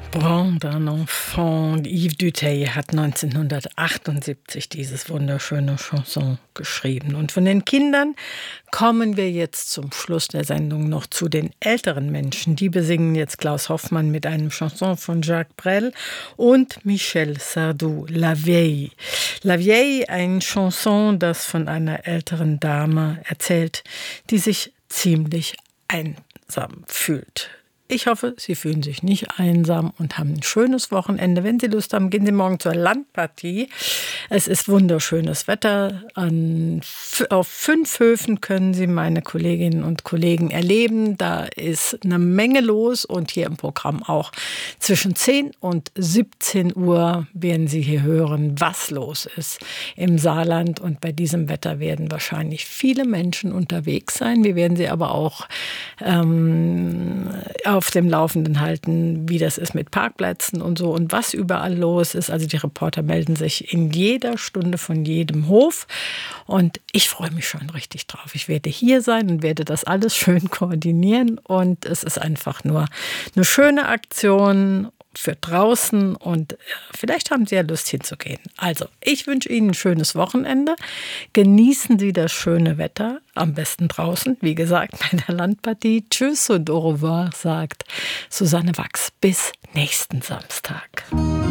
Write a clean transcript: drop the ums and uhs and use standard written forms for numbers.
Bran d'un enfant. Yves Duteil hat 1978 dieses wunderschöne Chanson geschrieben. Und von den Kindern kommen wir jetzt zum Schluss der Sendung noch zu den älteren Menschen. Die besingen jetzt Klaus Hoffmann mit einem Chanson von Jacques Brel und Michel Sardou, La Vieille. La Vieille, ein Chanson, das von einer älteren Dame erzählt, die sich ziemlich einsam fühlt. Ich hoffe, Sie fühlen sich nicht einsam und haben ein schönes Wochenende. Wenn Sie Lust haben, gehen Sie morgen zur Landpartie. Es ist wunderschönes Wetter. Auf 5 Höfen können Sie meine Kolleginnen und Kollegen erleben. Da ist eine Menge los und hier im Programm auch. Zwischen 10 und 17 Uhr werden Sie hier hören, was los ist im Saarland. Und bei diesem Wetter werden wahrscheinlich viele Menschen unterwegs sein. Wir werden Sie aber auch auf dem Laufenden halten, wie das ist mit Parkplätzen und so und was überall los ist. Also die Reporter melden sich in jeder Stunde von jedem Hof und ich freue mich schon richtig drauf. Ich werde hier sein und werde das alles schön koordinieren und es ist einfach nur eine schöne Aktion für draußen und vielleicht haben Sie ja Lust hinzugehen. Also, ich wünsche Ihnen ein schönes Wochenende. Genießen Sie das schöne Wetter, am besten draußen, wie gesagt, bei der Landpartie. Tschüss und au revoir, sagt Susanne Wachs. Bis nächsten Samstag.